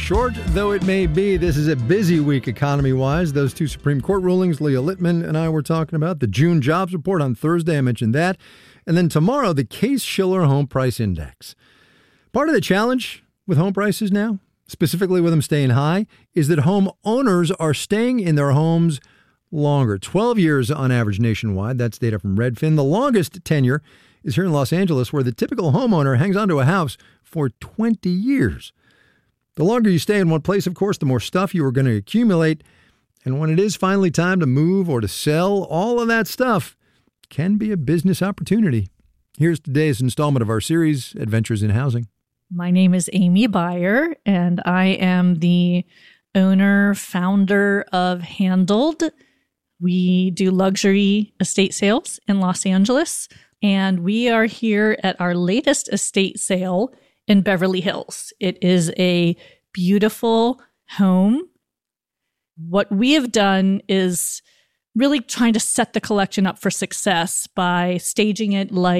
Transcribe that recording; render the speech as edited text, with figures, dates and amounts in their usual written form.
Short though it may be, this is a busy week economy-wise. Those two Supreme Court rulings Leah Littman and I were talking about. The June jobs report on Thursday, I mentioned that. And then tomorrow, the Case-Shiller Home Price Index. Part of the challenge with home prices now, specifically with them staying high, is that home owners are staying in their homes longer. 12 years on average nationwide. That's data from Redfin. The longest tenure is here in Los Angeles, where the typical homeowner hangs onto a house for 20 years. The longer you stay in one place, of course, the more stuff you are going to accumulate. And when it is finally time to move or to sell, all of that stuff can be a business opportunity. Here's today's installment of our series, Adventures in Housing. My name is Amy Beyer, and I am the owner, founder of Handled. We do luxury estate sales in Los Angeles, and we are here at our latest estate sale in Beverly Hills. It is a beautiful home. What we have done is really trying to set the collection up for success by staging it like